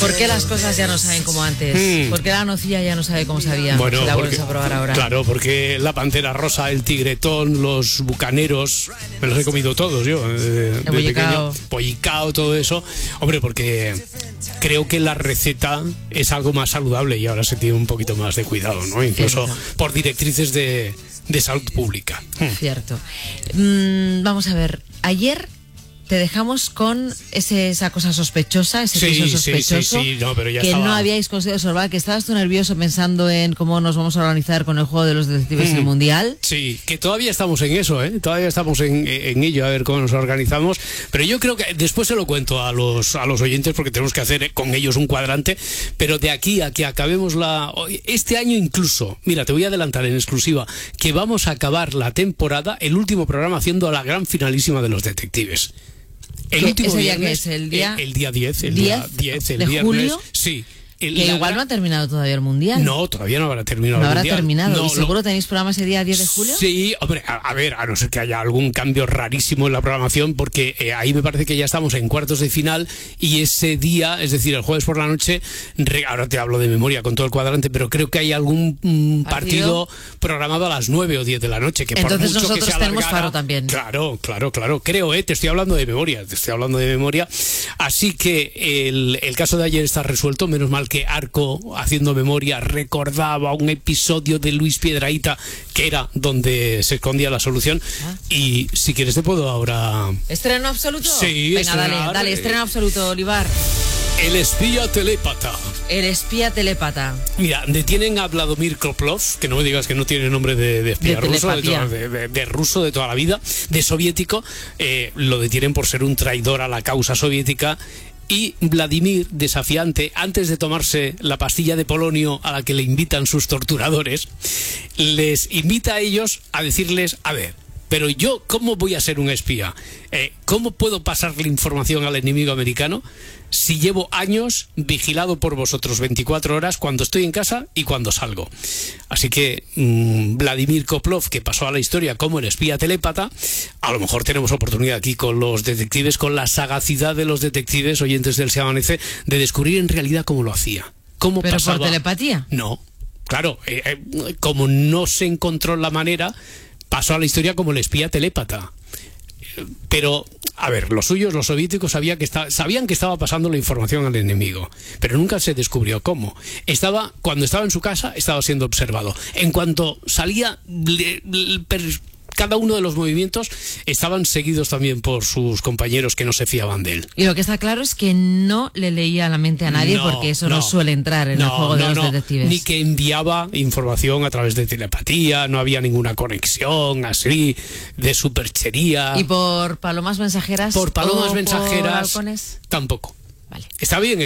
¿Por qué las cosas ya no saben como antes? ¿Por qué la nocilla ya no sabe cómo sabía? Bueno, si la vuelves a probar ahora. Claro, porque la pantera rosa, el tigretón, los bucaneros, me los he comido todos yo. De pequeño. Pollicao, todo eso. Hombre, porque creo que la receta es algo más saludable y ahora se tiene un poquito más de cuidado, ¿no? Incluso por directrices de salud pública. Cierto. Vamos a ver, ayer te dejamos con esa cosa sospechosa, ese piso sospechoso, no, pero ya que estaba... no habíais conseguido resolver, que estabas tú nervioso pensando en cómo nos vamos a organizar con el juego de los detectives en el Mundial. Sí, que todavía estamos en eso, todavía estamos en ello, a ver cómo nos organizamos, pero yo creo que después se lo cuento a los oyentes porque tenemos que hacer con ellos un cuadrante, pero de aquí a que acabemos este año incluso, mira, te voy a adelantar en exclusiva, que vamos a acabar la temporada, el último programa haciendo la gran finalísima de los detectives. El último viernes, ¿el día 10? El día 10, el de viernes. julio. Sí. Que igual no ha terminado todavía el Mundial. No, todavía no habrá terminado el Mundial. No habrá terminado. No, ¿Y seguro tenéis programa ese día 10 de julio? Sí, hombre, a ver, a no ser que haya algún cambio rarísimo en la programación, porque ahí me parece que ya estamos en cuartos de final y ese día, es decir, el jueves por la noche, ahora te hablo de memoria con todo el cuadrante, pero creo que hay algún partido programado a las 9 o 10 de la noche. Que entonces por mucho nosotros que se tenemos alargara, faro también. Claro, creo, te estoy hablando de memoria, Así que el caso de ayer está resuelto, menos mal que Arco, haciendo memoria, recordaba un episodio de Luis Piedrahita que era donde se escondía la solución. Y si quieres te puedo ahora... ¿Estreno absoluto? Sí, venga, dale, estreno absoluto, Olivar. El espía telépata. El espía telépata. Mira, detienen a Vladimir Koplov, que no me digas que no tiene nombre de espía ruso, de ruso de toda la vida, de soviético. Lo detienen por ser un traidor a la causa soviética. Y Vladimir, desafiante, antes de tomarse la pastilla de polonio a la que le invitan sus torturadores, les invita a ellos a decirles, a ver, pero yo, ¿cómo voy a ser un espía? ¿Cómo puedo pasarle información al enemigo americano si llevo años vigilado por vosotros 24 horas cuando estoy en casa y cuando salgo? Así que Vladimir Koplov, que pasó a la historia como el espía telépata, a lo mejor tenemos oportunidad aquí con los detectives, con la sagacidad de los detectives, oyentes del Se Amanece, de descubrir en realidad cómo lo hacía. ¿Cómo ¿Pero pasaba? por telepatía? No, claro, como no se encontró la manera, pasó a la historia como el espía telépata. Pero, a ver, los soviéticos sabían que estaba pasando la información al enemigo, pero nunca se descubrió cómo. Cuando estaba en su casa, estaba siendo observado. En cuanto salía, cada uno de los movimientos estaban seguidos también por sus compañeros que no se fiaban de él. Y lo que está claro es que no le leía la mente a nadie, porque eso no suele entrar en el juego de los detectives. Ni que enviaba información a través de telepatía, no había ninguna conexión así de superchería. ¿Y por palomas mensajeras? Por palomas mensajeras por halcones? tampoco. Vale. Está bien